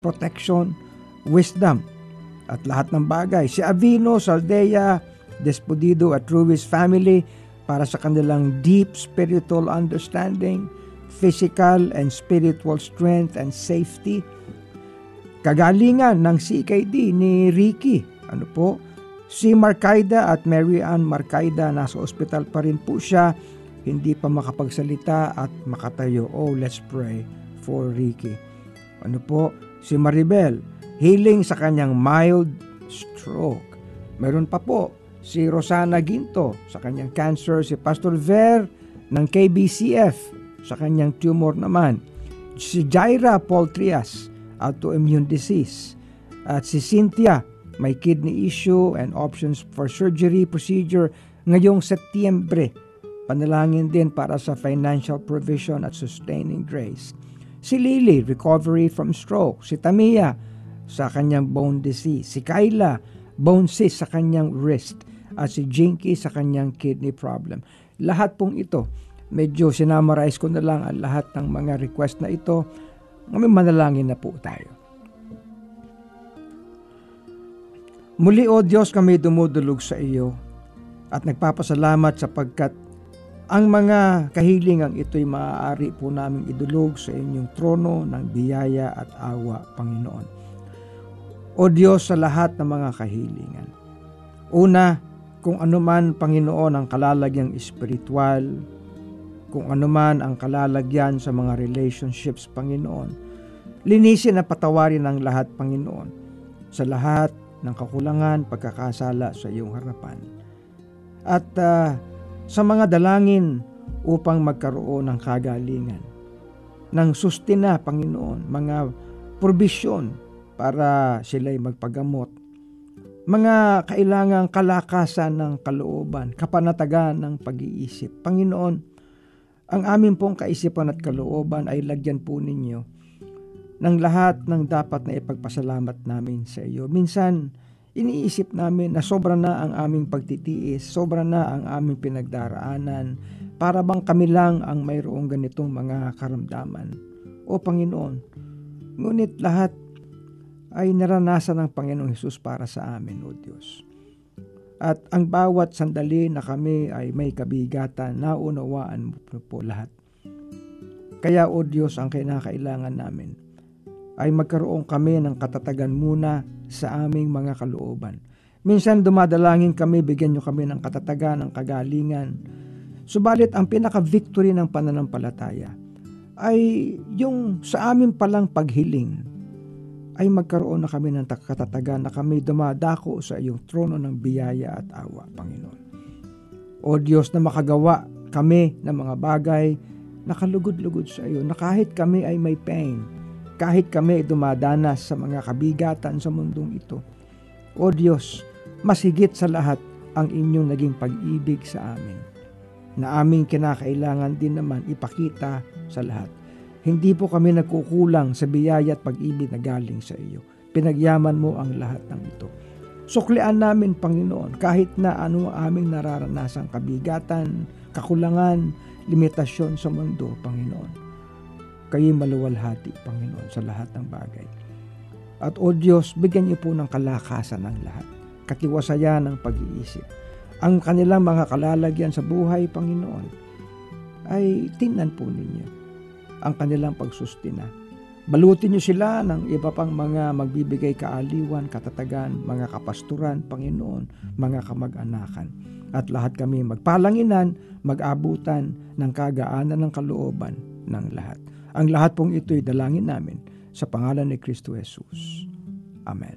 protection, wisdom, at lahat ng bagay. Si Avino, Saldea, Despodido at Ruiz family para sa kanilang deep spiritual understanding, physical and spiritual strength and safety. Kagalingan ng CKD ni Ricky. Si Marcaida at Mary Ann Marcaida, nasa ospital pa rin po siya. Hindi pa makapagsalita at makatayo. Oh, let's pray for Ricky. Si Maribel, healing sa kanyang mild stroke. Meron pa po si Rosana Ginto sa kanyang cancer. Si Pastor Ver ng KBCF sa kanyang tumor naman. Si Jaira Poltrias, autoimmune disease. At si Cynthia, may kidney issue and options for surgery procedure ngayong Setyembre. Panalangin din para sa financial provision at sustaining grace. Si Lily, recovery from stroke. Si Tamia, sa kanyang bone disease. Si Kyla, bone cyst sa kanyang wrist. At si Jinky sa kanyang kidney problem. Lahat pong ito, medyo sinamarize ko na lang ang lahat ng mga request na ito. May manalangin na po tayo. Muli, O Diyos, kami dumudulog sa iyo at nagpapasalamat sapagkat ang mga kahilingang ito'y maaari po naming idulog sa inyong trono ng biyaya at awa, Panginoon. O Diyos, sa lahat ng mga kahilingan. Una, kung anuman, Panginoon, ang kalalagyang espiritual, kung anuman ang kalalagyan sa mga relationships, Panginoon, linisin at patawarin ang lahat, Panginoon, sa lahat ng kakulangan, pagkakasala sa iyong harapan. At sa mga dalangin upang magkaroon ng kagalingan, ng sustina, Panginoon, mga probisyon para sila'y magpagamot, mga kailangang kalakasan ng kalooban, kapanatagan ng pag-iisip. Panginoon, ang amin pong kaisipan at kalooban ay lagyan po ninyo ng lahat ng dapat na ipagpasalamat namin sa iyo. Minsan, iniisip namin na sobra na ang aming pagtitiis, sobra na ang aming pinagdaraanan, para bang kami lang ang mayroong ganitong mga karamdaman. O Panginoon, ngunit lahat ay naranasan ng Panginoong Hesus para sa amin, O Diyos. At ang bawat sandali na kami ay may kabigatan, naunawaan mo po lahat. Kaya, O Diyos, ang kinakailangan namin ay magkaroon kami ng katatagan muna sa aming mga kalooban. Minsan dumadalangin kami, bigyan nyo kami ng katatagan, ng kagalingan. Subalit ang pinaka-victory ng pananampalataya ay yung sa amin palang paghiling ay magkaroon na kami ng katatagan na kami dumadako sa iyong trono ng biyaya at awa, Panginoon. O Diyos, na makagawa kami ng mga bagay na kalugod-lugod sa iyo, na kahit kami ay may pain, kahit kami dumadanas sa mga kabigatan sa mundong ito. O Diyos, mas higit sa lahat ang inyong naging pag-ibig sa amin, na aming kinakailangan din naman ipakita sa lahat. Hindi po kami nagkukulang sa biyaya at pag-ibig na galing sa iyo. Pinagyaman mo ang lahat ng ito. Suklian namin, Panginoon, kahit na ano aming nararanasang kabigatan, kakulangan, limitasyon sa mundo, Panginoon. Kayo'y maluwalhati, Panginoon, sa lahat ng bagay. At O Diyos, bigyan niyo po ng kalakasan ng lahat, katiwasayan ng pag-iisip. Ang kanilang mga kalalagyan sa buhay, Panginoon, ay tingnan po ninyo ang kanilang pagsustina. Balutin niyo sila ng iba pang mga magbibigay kaaliwan, katatagan, mga kapasturan, Panginoon, mga kamag-anakan. At lahat kami magpalanginan, mag-abutan ng kagaanan ng kalooban ng lahat. Ang lahat pong ito'y dalangin namin sa pangalan ni Kristo Jesus. Amen.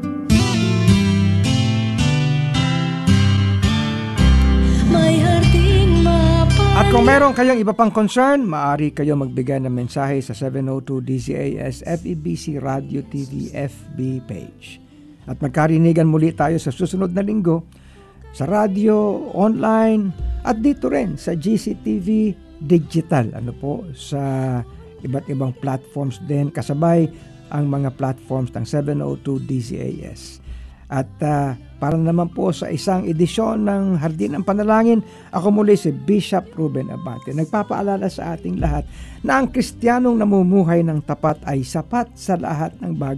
At kung meron kayong iba pang concern, maaari kayo magbigay ng mensahe sa 702 DZAS FEBC Radio TV FB page. At magkarinigan muli tayo sa susunod na linggo sa radio, online, at dito rin sa GCTV Digital. Sa iba't ibang platforms din, kasabay ang mga platforms ng 702 DZAS. At para naman po sa isang edisyon ng Hardin ng Panalangin, ako muli si Bishop Ruben Abante. Nagpapaalala sa ating lahat na ang Kristiyanong namumuhay ng tapat ay sapat sa lahat ng bagay